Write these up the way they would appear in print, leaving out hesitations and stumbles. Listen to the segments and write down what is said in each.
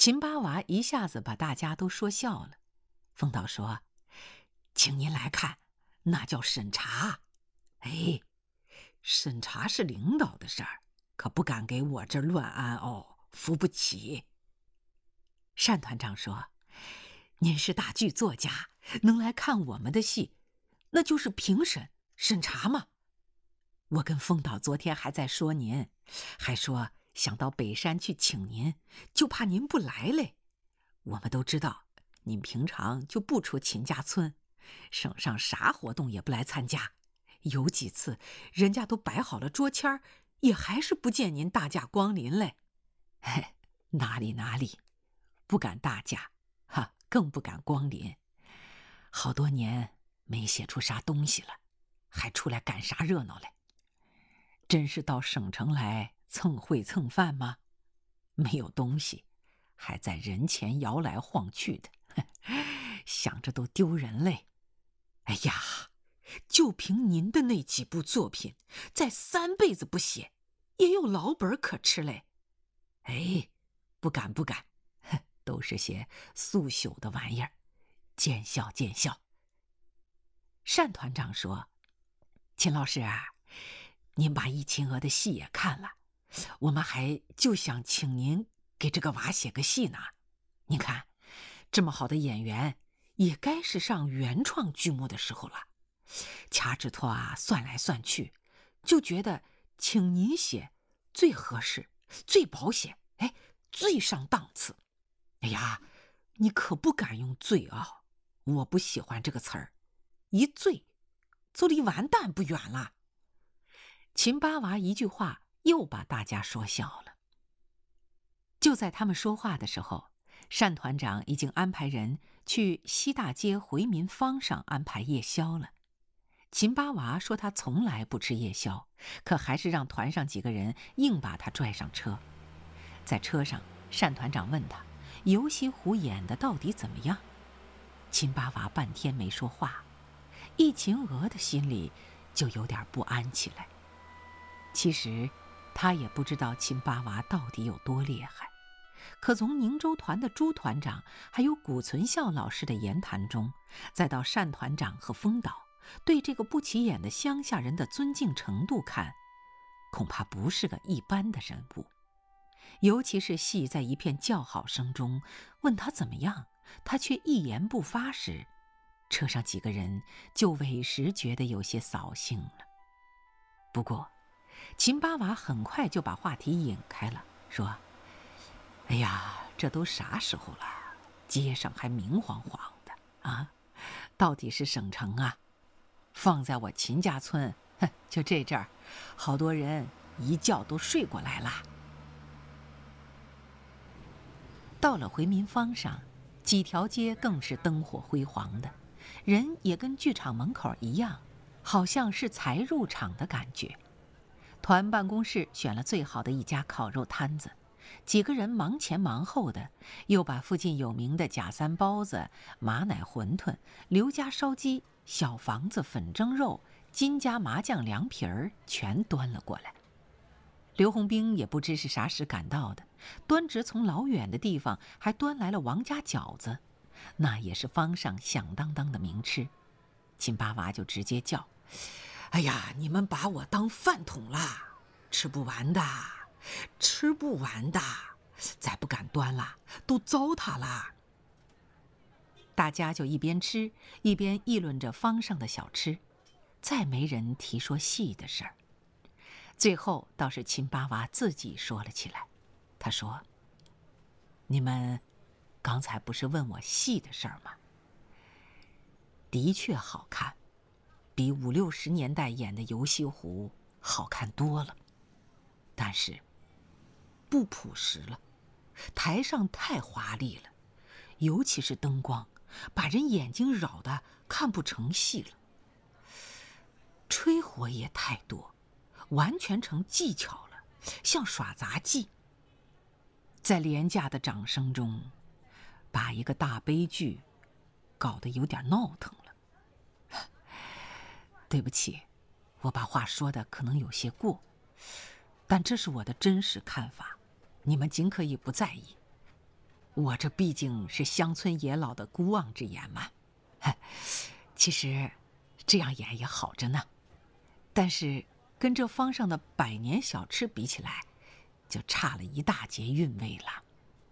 秦八娃一下子把大家都说笑了。风导说：“请您来看，那叫审查。哎，审查是领导的事儿，可不敢给我这儿乱安哦，扶不起。”单团长说：“您是大剧作家，能来看我们的戏，那就是评审审查嘛。我跟风导昨天还在说您，还说想到北山去请您，就怕您不来嘞。我们都知道您平常就不出秦家村，省上啥活动也不来参加，有几次人家都摆好了桌签，也还是不见您大驾光临嘞。嘿，哪里，不敢大驾，更不敢光临。好多年没写出啥东西了，还出来干啥热闹嘞？真是到省城来蹭会蹭饭吗？没有东西，还在人前摇来晃去的，想着都丢人嘞。哎呀，就凭您的那几部作品，再3辈子不写，也有老本可吃嘞。哎，不敢，都是些速朽的玩意儿，见笑。单团长说：“秦老师啊，您把易秦娥的戏也看了，我们还就想请您给这个娃写个戏呢。您看，这么好的演员，也该是上原创剧目的时候了。掐指头算来算去，就觉得请您写最合适，最保险，最上档次。哎呀，你可不敢用罪啊，我不喜欢这个词儿，一罪就离完蛋不远了。”秦八娃一句话又把大家说笑了。就在他们说话的时候，单团长已经安排人去西大街回民坊上安排夜宵了。秦八娃说他从来不吃夜宵，可还是让团上几个人硬把他拽上车。在车上，单团长问他游锡虎演的到底怎么样。秦八娃半天没说话，易秦娥的心里就有点不安起来。其实他也不知道秦八娃到底有多厉害，可从宁州团的朱团长还有古存孝老师的言谈中，再到单团长和风导对这个不起眼的乡下人的尊敬程度看，恐怕不是个一般的人物。尤其是戏在一片叫好声中问他怎么样，他却一言不发时，车上几个人就委实觉得有些扫兴了。不过秦八娃很快就把话题引开了，说：“哎呀，这都啥时候了，街上还明晃晃的啊？到底是省城啊？放在我秦家村，就这阵儿，好多人一觉都睡过来了。”到了回民坊上，几条街更是灯火辉煌的，人也跟剧场门口一样，好像是才入场的感觉。团办公室选了最好的一家烤肉摊子，几个人忙前忙后的，又把附近有名的贾三包子、马奶馄饨、刘家烧鸡、小房子粉蒸肉、金家麻酱凉皮儿全端了过来。刘洪兵也不知是啥时赶到的，端直从老远的地方还端来了王家饺子，那也是坊上响当当的名吃。秦八娃就直接叫：“哎呀，你们把我当饭桶啦，吃不完的，再不敢端了，都糟蹋了。”大家就一边吃一边议论着坊上的小吃，再没人提说戏的事儿。最后倒是秦八娃自己说了起来，他说：“你们刚才不是问我戏的事儿吗？的确好看，比50、60年代演的游锡虎好看多了，但是不朴实了，台上太华丽了，尤其是灯光，把人眼睛扰得看不成戏了。吹火也太多，完全成技巧了，像耍杂技。在廉价的掌声中，把一个大悲剧搞得有点闹腾了。对不起，我把话说的可能有些过，但这是我的真实看法，你们尽可以不在意。 我这毕竟是乡村野老的孤妄之言嘛。其实，这样演也好着呢，但是跟这方上的百年小吃比起来，就差了一大截韵味了。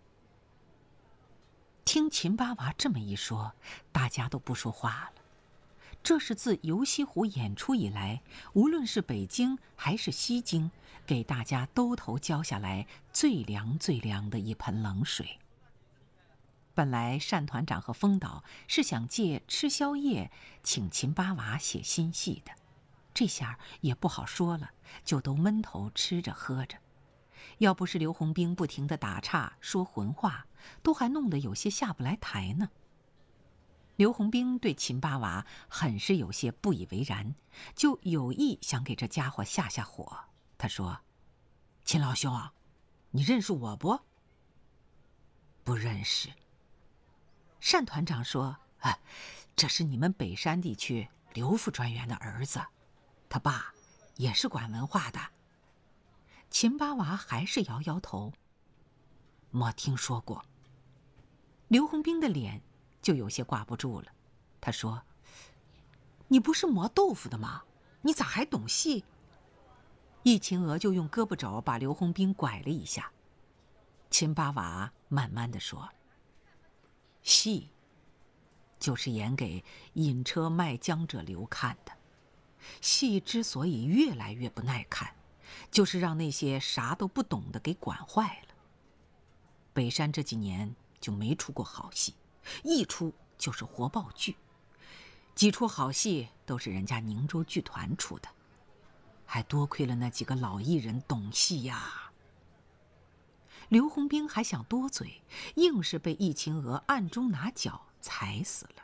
听秦八娃这么一说，大家都不说话了。这是自游西湖演出以来，无论是北京还是西京，给大家兜头浇下来最凉最凉的一盆冷水。本来单团长和风导是想借吃宵夜请秦八娃写新戏的，这下也不好说了，就都闷头吃着喝着。要不是刘洪兵不停地打岔说混话，都还弄得有些下不来台呢。刘洪兵对秦八娃很是有些不以为然，就有意想给这家伙下下火。他说：“秦老兄，你认识我不？”“不认识。”单团长说：“这是你们北山地区刘副专员的儿子，他爸也是管文化的。”秦八娃还是摇摇头：“没听说过。”刘洪兵的脸就有些挂不住了，他说：“你不是磨豆腐的吗？你咋还懂戏？”易秦娥就用胳膊肘把刘洪兵拐了一下。秦八娃慢慢地说：“戏就是演给引车卖浆者刘看的。戏之所以越来越不耐看，就是让那些啥都不懂的给管坏了。北山这几年就没出过好戏，一出就是活爆剧，几出好戏都是人家宁州剧团出的，还多亏了那几个老艺人懂戏呀。”刘洪兵还想多嘴，硬是被易秦娥暗中拿脚踩死了。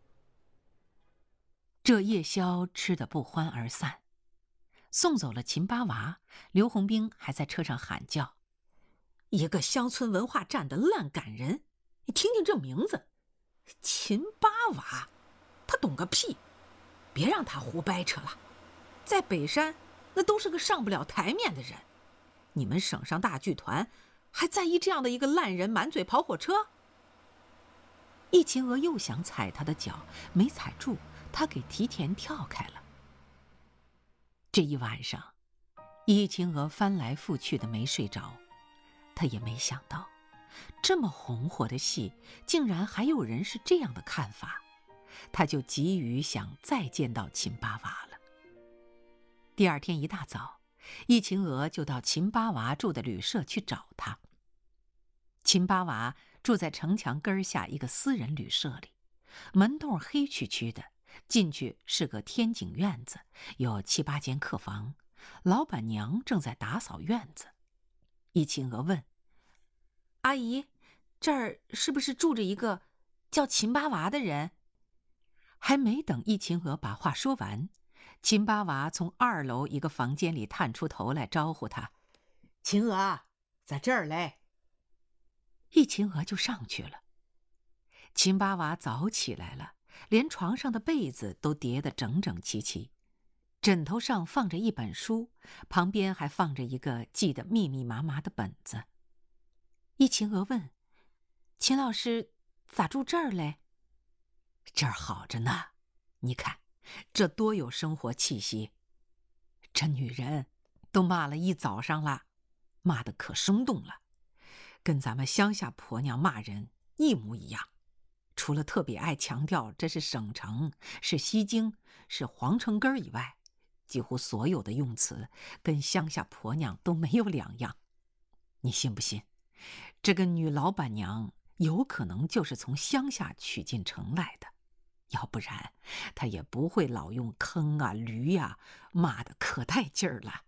这夜宵吃得不欢而散，送走了秦八娃，刘洪兵还在车上喊叫：“一个乡村文化站的烂感人！你听听这名字，秦八娃，他懂个屁！别让他胡掰扯了，在北山那都是个上不了台面的人，你们省上大剧团还在意这样的一个烂人满嘴跑火车？”易秦娥又想踩他的脚，没踩住，他给提前跳开了。这一晚上，易秦娥翻来覆去的没睡着，她也没想到，这么红火的戏，竟然还有人是这样的看法，她就急于想再见到秦八娃了。第二天一大早，易秦娥就到秦八娃住的旅社去找他。秦八娃住在城墙根下一个私人旅社里，门洞黑黢黢的，进去是个天井院子，有7、8间客房，老板娘正在打扫院子。易秦娥问：“阿姨，这儿是不是住着一个叫秦八娃的人？”还没等易秦娥把话说完，秦八娃从2楼一个房间里探出头来招呼她：“秦娥，在这儿嘞。”易秦娥就上去了。秦八娃早起来了，连床上的被子都叠得整整齐齐，枕头上放着一本书，旁边还放着一个记得密密麻麻的本子。易秦娥问：“秦老师咋住这儿嘞？”“这儿好着呢，你看，这多有生活气息。这女人都骂了一早上了，骂得可生动了，跟咱们乡下婆娘骂人一模一样。除了特别爱强调这是省城、是西京、是皇城根以外，几乎所有的用词跟乡下婆娘都没有两样。你信不信？这个女老板娘有可能就是从乡下娶进城来的，要不然她也不会老用坑啊、驴啊，骂得可带劲儿了。”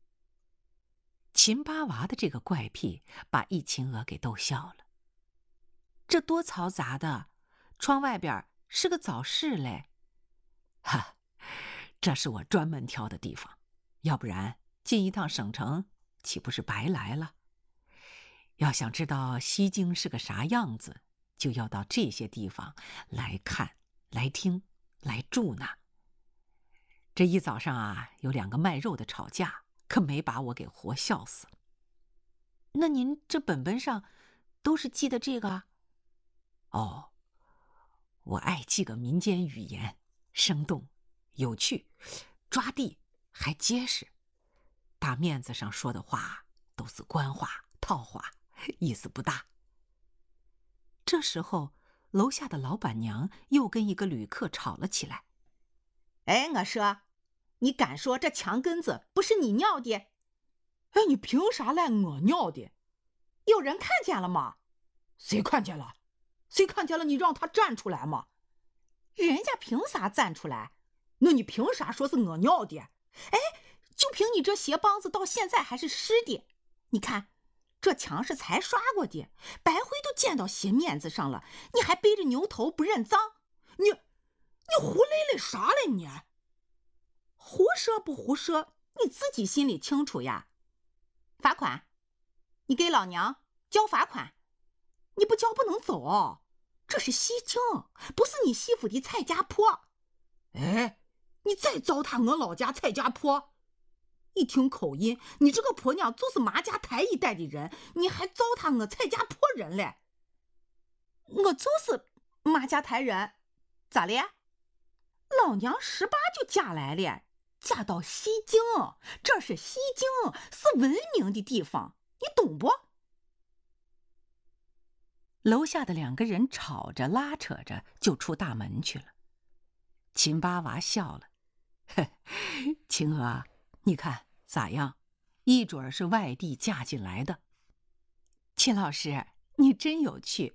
秦八娃的这个怪癖把易秦娥给逗笑了。“这多嘈杂的，窗外边是个早市嘞。”“哈，这是我专门挑的地方，要不然进一趟省城岂不是白来了？要想知道西京是个啥样子，就要到这些地方来看、来听、来住呢。这一早上啊，有2个卖肉的吵架，可没把我给活笑死。”“那您这本本上都是记的这个？哦，我爱记个民间语言，生动、有趣、抓地，还结实。大面子上说的话都是官话、套话，意思不大。这时候，楼下的老板娘又跟一个旅客吵了起来。 哎，我说，你敢说这墙根子不是你尿的？哎，你凭啥赖我尿的？有人看见了吗？谁看见了？谁看见了？你让他站出来嘛！人家凭啥站出来？那你凭啥说是我尿的？哎，就凭你这鞋帮子到现在还是湿的。你看，这墙是才刷过的，白灰都溅到鞋面子上了，你还背着牛头不认脏？你胡咧咧啥嘞你？胡说不胡说，你自己心里清楚呀。罚款，你给老娘交罚款，你不交不能走。这是西京，不是你媳妇的蔡家坡。哎，你再糟蹋我老家蔡家坡，一听口音，你这个婆娘就是马家台一带的人，你还糟蹋我蔡家坡人嘞？我就是马家台人，咋了？老娘18就嫁来了，嫁到西京，这是西京，是文明的地方，你懂不？ 楼下的2个人吵着拉扯着就出大门去了。秦八娃笑了，晴娥，你看咋样？一准儿是外地嫁进来的。秦老师，你真有趣。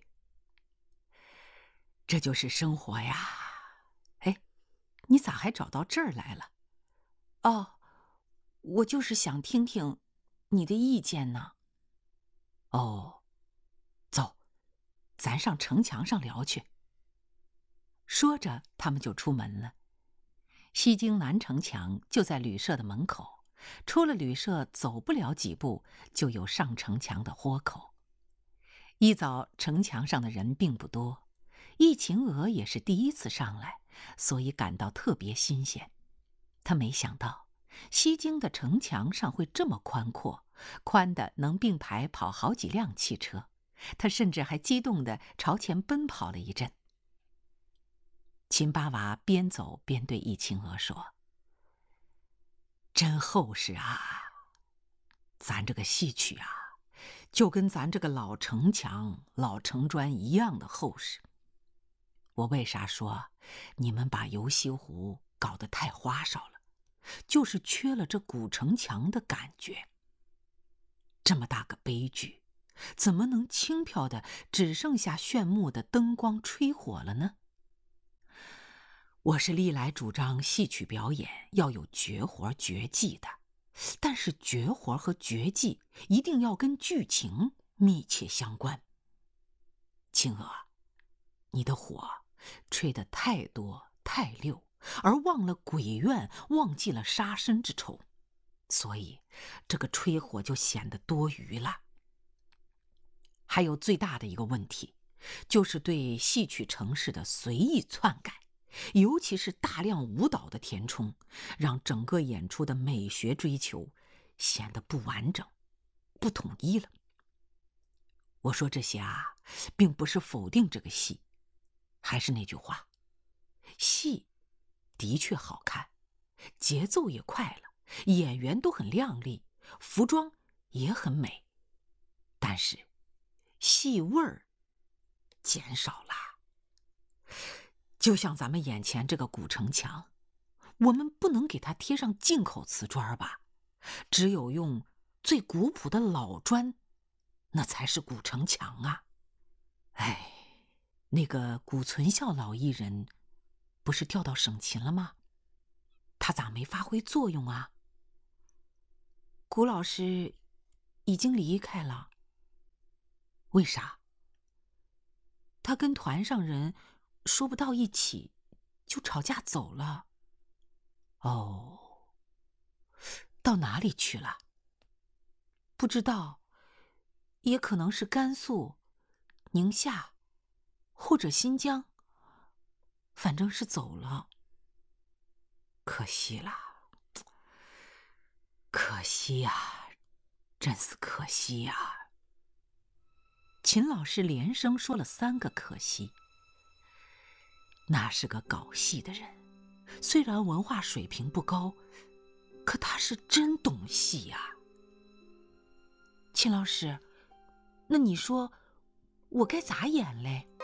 这就是生活呀。哎，你咋还找到这儿来了？哦，我就是想听听你的意见呢。哦，走，咱上城墙上聊去。说着，他们就出门了。西京南城墙就在旅社的门口，出了旅社走不了几步，就有上城墙的豁口。一早城墙上的人并不多，易晴娥也是第一次上来，所以感到特别新鲜。她没想到西京的城墙上会这么宽阔，宽的能并排跑好几辆汽车。她甚至还激动地朝前奔跑了一阵。秦八娃边走边对易晴娥说：“真厚实啊，咱这个戏曲啊，就跟咱这个老城墙、老城砖一样的厚实。我为啥说你们把游西湖搞得太花哨了？就是缺了这古城墙的感觉。这么大个悲剧，怎么能轻飘的只剩下炫目的灯光吹火了呢？我是历来主张戏曲表演要有绝活绝技的，但是绝活和绝技一定要跟剧情密切相关。青娥，你的火吹得太多太溜，而忘了鬼怨，忘记了杀身之仇，所以这个吹火就显得多余了。还有最大的一个问题，就是对戏曲程式的随意篡改，尤其是大量舞蹈的填充，让整个演出的美学追求显得不完整、不统一了。我说这些啊，并不是否定这个戏，还是那句话，戏的确好看，节奏也快了，演员都很靓丽，服装也很美，但是戏味儿减少了。就像咱们眼前这个古城墙，我们不能给它贴上进口瓷砖吧？只有用最古朴的老砖，那才是古城墙啊！哎，那个古存孝老艺人，不是调到省琴了吗？他咋没发挥作用啊？古老师已经离开了。为啥？他跟团上人说不到一起，就吵架走了。哦，到哪里去了？不知道，也可能是甘肃、宁夏，或者新疆，反正是走了。可惜了，可惜呀，真是可惜呀。 秦老师连声说了3个可惜。那是个搞戏的人，虽然文化水平不高，可他是真懂戏呀。秦老师，那你说我该咋演嘞？